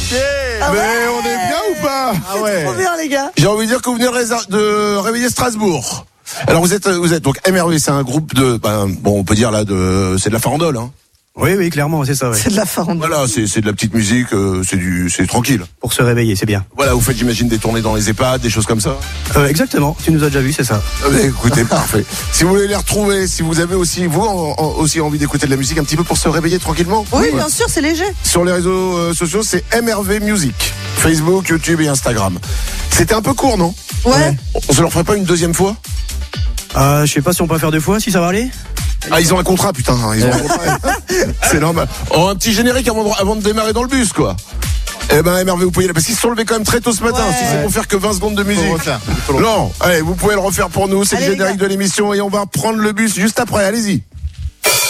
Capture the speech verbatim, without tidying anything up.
Ah Mais ouais on est bien ou pas? Ah ouais. Trop bien, les gars. J'ai envie de dire que vous venez de, de réveiller Strasbourg. Alors vous êtes, vous êtes donc M R V, c'est un groupe de, ben, bon, on peut dire là, de, c'est de la farandole, hein. Oui, oui, clairement, c'est ça. Ouais. C'est de la farandole. Voilà, c'est, c'est de la petite musique, euh, c'est du, c'est tranquille. Pour se réveiller, c'est bien. Voilà, vous faites, j'imagine, des tournées dans les EHPAD, des choses comme ça. Euh, exactement. Tu nous as déjà vu, c'est ça. Ah bah, écoutez, parfait. Si vous voulez les retrouver, si vous avez aussi, vous, en, en, aussi envie d'écouter de la musique un petit peu pour se réveiller tranquillement. Oui, ouais. bien sûr, c'est léger. Sur les réseaux euh, sociaux, c'est M R V Music. Facebook, YouTube et Instagram. C'était un peu court, non? Ouais. ouais. On se leur ferait pas une deuxième fois? Euh, je sais pas si on peut faire deux fois, si ça va aller. Ah, ils ont un contrat, putain. Ils ont un contrat. C'est normal. Oh, un petit générique avant de, avant de démarrer dans le bus, quoi. Eh ben, M R V, vous pouvez, parce qu'ils se sont levés quand même très tôt ce matin. Ouais. Si c'est pour faire que vingt secondes de musique. Refaire. Non, allez, vous pouvez le refaire pour nous. C'est Allez, le générique de l'émission et on va prendre le bus juste après. Allez-y.